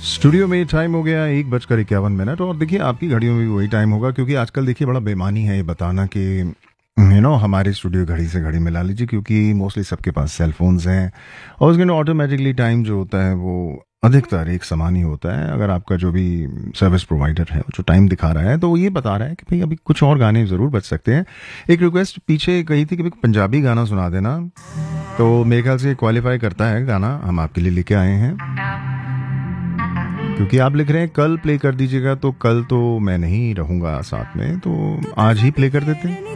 Studio में time हो गया 1:51 और देखिए आपकी घड़ियों में भी वही टाइम होगा क्योंकि आजकल देखिए बड़ा बेमानी है ये बताना कि हमारे स्टूडियो घड़ी से घड़ी मिला लीजिए क्योंकि मोस्टली सबके पास सेल फोन्स हैं और उसके ऑटोमेटिकली टाइम जो होता है वो अधिकतर एक समान ही होता है। अगर आपका जो भी सर्विस प्रोवाइडर है जो टाइम दिखा रहा है तो वो ये बता रहा है कि भाई अभी कुछ और गाने ज़रूर बज सकते हैं। एक रिक्वेस्ट पीछे कही थी कि भाई पंजाबी गाना सुना देना, तो मेरे ख्याल से क्वालिफाई करता है गाना हम आपके लिए लेके आए हैं क्योंकि आप लिख रहे हैं कल प्ले कर दीजिएगा, तो कल तो मैं नहीं रहूंगा साथ में, तो आज ही प्ले कर देते हैं।